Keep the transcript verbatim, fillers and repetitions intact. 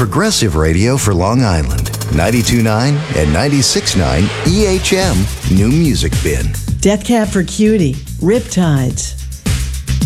progressive radio for Long Island. ninety-two point nine and ninety-six point nine E H M New Music Bin. Death Cab for Cutie, Riptides.